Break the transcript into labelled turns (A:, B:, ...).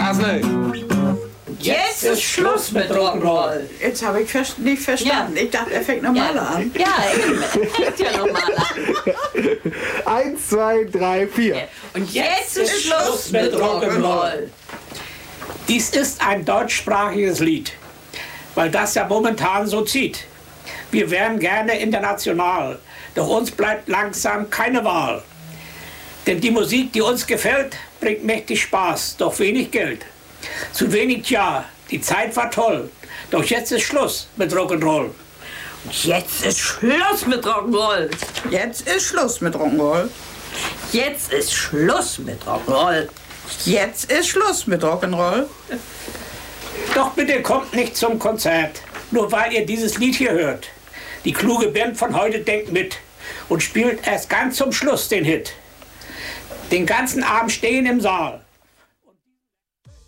A: Hasle.
B: Jetzt ist Schluss mit Rock'n'Roll.
C: Jetzt habe ich nicht verstanden.
B: Ja.
C: Ich dachte, er fängt normal an.
B: Ja, eben. Fängt ja normal an.
A: 1, 2, 3, 4.
B: Und jetzt ist Schluss mit Rock'n'Roll.
D: Dies ist ein deutschsprachiges Lied, weil das ja momentan so zieht. Wir wären gerne international, doch uns bleibt langsam keine Wahl. Denn die Musik, die uns gefällt, bringt mächtig Spaß, doch wenig Geld. Zu wenig, ja, die Zeit war toll, doch jetzt ist Schluss mit Rock'n'Roll.
B: Jetzt ist Schluss mit Rock'n'Roll.
C: Jetzt ist Schluss mit Rock'n'Roll.
B: Jetzt ist Schluss mit Rock'n'Roll.
C: Jetzt ist Schluss mit Rock'n'Roll.
D: Doch bitte kommt nicht zum Konzert, nur weil ihr dieses Lied hier hört. Die kluge Band von heute denkt mit und spielt erst ganz zum Schluss den Hit. Den ganzen Abend stehen im Saal.